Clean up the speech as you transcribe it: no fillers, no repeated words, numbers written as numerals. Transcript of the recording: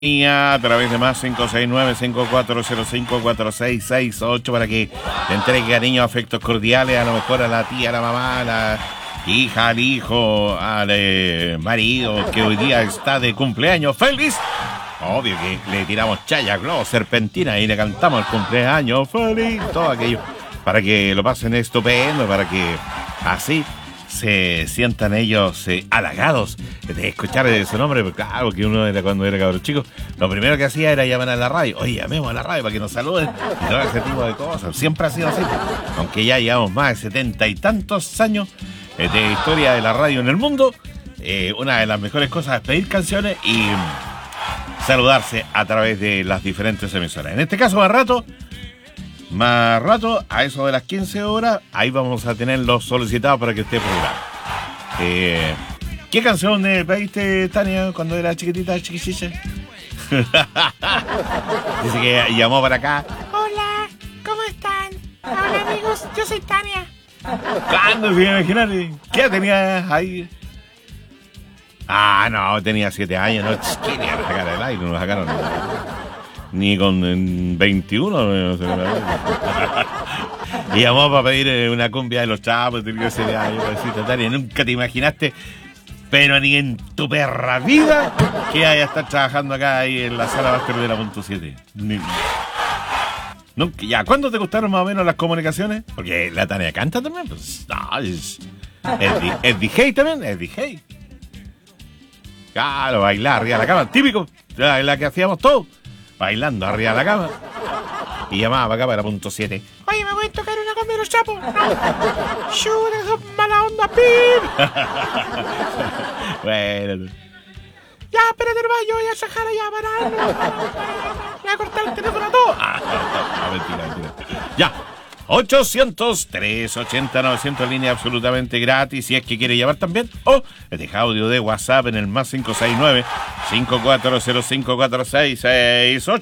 Y a través de más 569-5405-4668 para que le entregue cariño, afectos cordiales, a lo mejor a la tía, a la mamá, a la hija, al hijo, al marido que hoy día está de cumpleaños. ¡Feliz! Obvio que le tiramos chaya, globos, serpentina y le cantamos el cumpleaños feliz, todo aquello, para que lo pasen estupendo, para que así se sientan ellos halagados de escuchar su nombre. Porque claro, que uno era, cuando era cabrón chico, lo primero que hacía era llamar a la radio. Oye, llamemos a la radio para que nos saluden y todo ese tipo de cosas. Siempre ha sido así, aunque ya llevamos más de 70 y tantos años de historia de la radio en el mundo. Una de las mejores cosas es pedir canciones y saludarse a través de las diferentes emisoras. En este caso, más rato, a eso de las 15 horas, ahí vamos a tener los solicitados para que esté programa. ¿Qué canción pediste, Tania, cuando era chiquitita, chiquitilla? Dice que llamó para acá. Hola, ¿cómo están? Hola amigos, yo soy Tania. ¿Cuándo se imaginaron? ¿Qué tenías ahí? Ah, no, tenía 7 años, ¿no? Quería sacar el aire, no lo sacaron. Ni con 21 no sé. Y llamó para pedir una cumbia de los Chapos. Tania, nunca te imaginaste, pero ni en tu perra vida, que vaya a estar trabajando acá ahí en la sala Básquet de la punto 7. Nunca. Ya, ¿cuándo te gustaron más o menos las comunicaciones? Porque la Tania canta también, pues no, es DJ también, es DJ. Claro, bailar arriba de la cama, típico, la que hacíamos todos. Bailando arriba de la cama. Y llamaba para acá para punto 7. Oye, ¿me voy a tocar una cumbia de los Chapos? No. Chuta, sos mala onda, pim. Bueno. Ya, espérate, hermano, yo voy a sacar allá para voy a cortar el teléfono a todo. Mentira. Ya. 800-380-900, línea absolutamente gratis, si es que quiere llamar también, o deja audio de WhatsApp en el más 569-5405-4668.